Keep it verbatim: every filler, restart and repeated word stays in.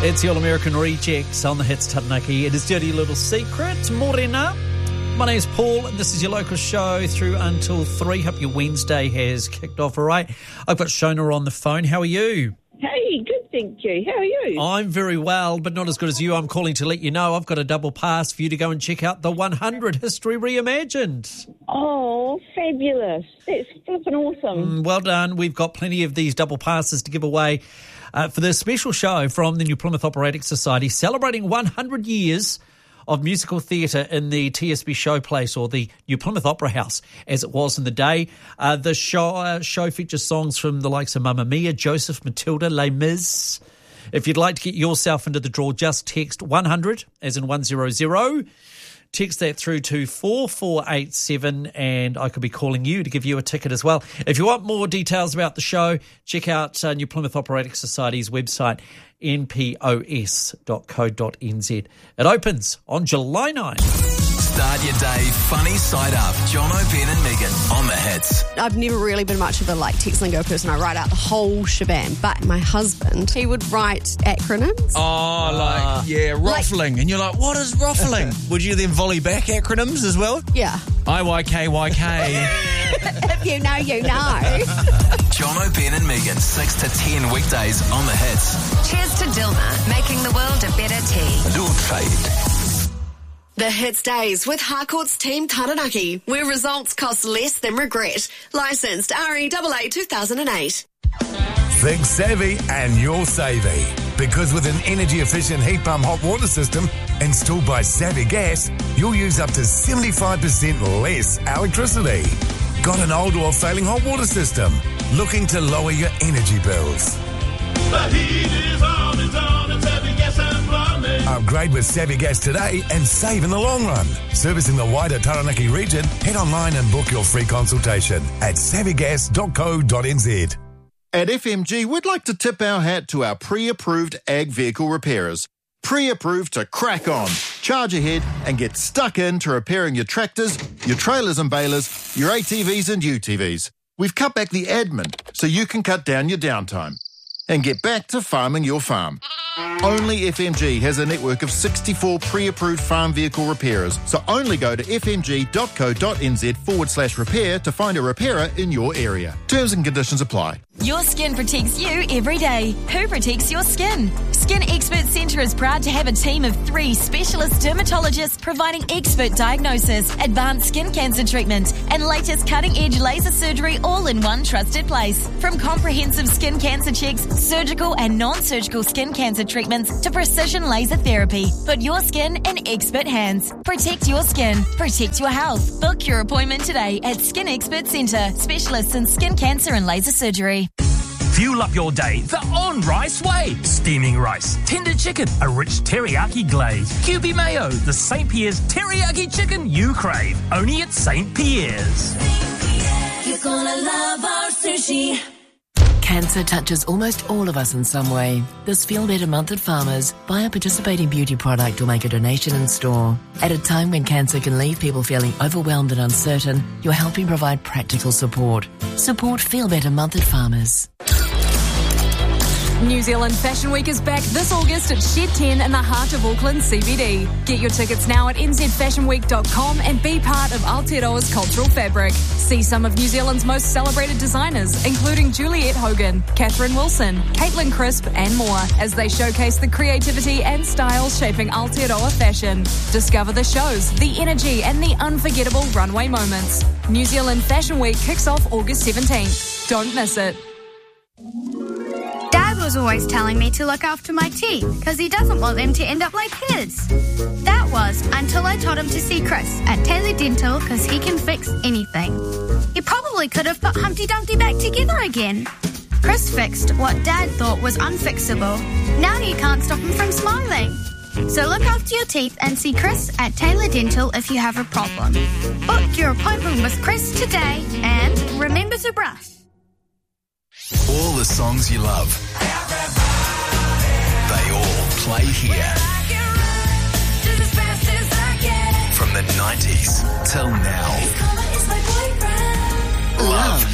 It's the All-American Rejects on the Hits Taranaki. It is Dirty Little Secret. Morena. My name's Paul, and this is your local show through until three. Hope your Wednesday has kicked off all right. I've got Shona on the phone. How are you? Hey, good, thank you. How are you? I'm very well, but not as good as you. I'm calling to let you know I've got a double pass for you to go and check out the one hundred History Reimagined. Oh, fabulous. That's flipping awesome. Mm, well done. We've got plenty of these double passes to give away uh, for this special show from the New Plymouth Operatic Society, celebrating one hundred years of musical theatre in the T S B Showplace, or the New Plymouth Opera House, as it was in the day. Uh, the show, uh, show features songs from the likes of Mamma Mia, Joseph, Matilda, Les Mis. If you'd like to get yourself into the draw, just text one hundred, as in one hundred. Text that through to four four eight seven, and I could be calling you to give you a ticket as well. If you want more details about the show, check out uh, New Plymouth Operatic Society's website, n p o s dot co dot n z. It opens on July ninth. Start your day funny side up. Jono, Ben and Megan on the Hits. I've never really been much of a like text lingo person. I write out the whole shebang. But my husband, he would write acronyms. Oh, like, yeah, ruffling. Like, and you're like, what is ruffling? Would you then volley back acronyms as well? Yeah. I Y K Y K. If you know, you know. Jono, Ben and Megan, six to ten weekdays on the Hits. Cheers to Dilma, making the world a better tea. Don't fade. The Hits Days with Harcourt's Team Taranaki, where results cost less than regret. Licensed R E A A two thousand eight. Think savvy and you're savvy. Because with an energy-efficient heat pump hot water system installed by Savvy Gas, you'll use up to seventy-five percent less electricity. Got an old or failing hot water system? Looking to lower your energy bills? The heat is on, it's on, it's Savvy Gas and Plumbing. Upgrade with Savvy Gas today and save in the long run. Servicing the wider Taranaki region, head online and book your free consultation at savvy gas dot co dot n z. At F M G, we'd like to tip our hat to our pre-approved ag vehicle repairers. Pre-approved to crack on, charge ahead and get stuck into repairing your tractors, your trailers and balers, your A T Vs and U T Vs. We've cut back the admin so you can cut down your downtime and get back to farming your farm. Only F M G has a network of sixty-four pre-approved farm vehicle repairers, so only go to f m g dot co dot n z forward slash repair to find a repairer in your area. Terms and conditions apply. Your skin protects you every day. Who protects your skin? Skin Expert Centre is proud to have a team of three specialist dermatologists providing expert diagnosis, advanced skin cancer treatment, and latest cutting-edge laser surgery all in one trusted place. From comprehensive skin cancer checks, surgical and non-surgical skin cancer treatments to precision laser therapy. Put your skin in expert hands. Protect your skin. Protect your health. Book your appointment today at Skin Expert Centre, specialists in skin cancer and laser surgery. Fuel up your day the on-rice way. Steaming rice, tender chicken, a rich teriyaki glaze, Q B mayo, the Saint Pierre's teriyaki chicken you crave. Only at Saint Pierre's. You're gonna love our sushi. Cancer touches almost all of us in some way. This Feel Better Month at Farmers, buy a participating beauty product or make a donation in store. At a time when cancer can leave people feeling overwhelmed and uncertain, you're helping provide practical support. Support Feel Better Month at Farmers. New Zealand Fashion Week is back this August at Shed ten in the heart of Auckland C B D. Get your tickets now at n z fashion week dot com and be part of Aotearoa's cultural fabric. See some of New Zealand's most celebrated designers, including Juliette Hogan, Catherine Wilson, Caitlin Crisp and more, as they showcase the creativity and style shaping Aotearoa fashion. Discover the shows, the energy and the unforgettable runway moments. New Zealand Fashion Week kicks off August seventeenth. Don't miss it. Dad was always telling me to look after my teeth because he doesn't want them to end up like his. That was until I told him to see Chris at Taylor Dental because he can fix anything. He probably could have put Humpty Dumpty back together again. Chris fixed what Dad thought was unfixable. Now he can't stop him from smiling. So look after your teeth and see Chris at Taylor Dental if you have a problem. Book your appointment with Chris today and remember to brush. All the songs you love, they all play here. From the nineties till now. Love